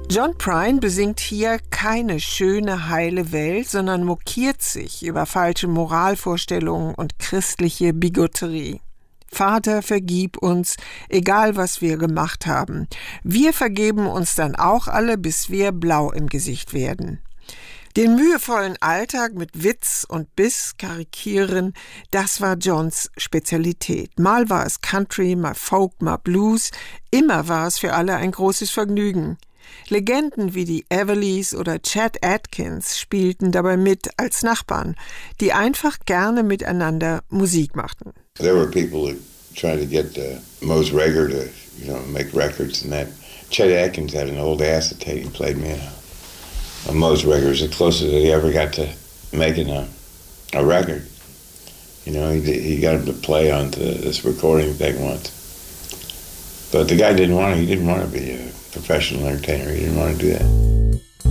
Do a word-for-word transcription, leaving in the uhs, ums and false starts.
John Prine besingt hier keine schöne, heile Welt, sondern mokiert sich über falsche Moralvorstellungen und christliche Bigotterie. Vater, vergib uns, egal was wir gemacht haben. Wir vergeben uns dann auch alle, bis wir blau im Gesicht werden. Den mühevollen Alltag mit Witz und Biss karikieren, das war Johns Spezialität. Mal war es Country, mal Folk, mal Blues. Immer war es für alle ein großes Vergnügen. Legenden wie die Everlys oder Chet Atkins spielten dabei mit als Nachbarn, die einfach gerne miteinander Musik machten. There were people that tried to get uh, Mose Rager to, you know, make records and that. Chet Atkins had an old acetate. He played me a, a Mose Rager. It was the closest that he ever got to making a, a record. You know, he, he got him to play on the, this recording thing once. But the guy didn't want to, he didn't want to be a professional entertainer. He didn't want to do that.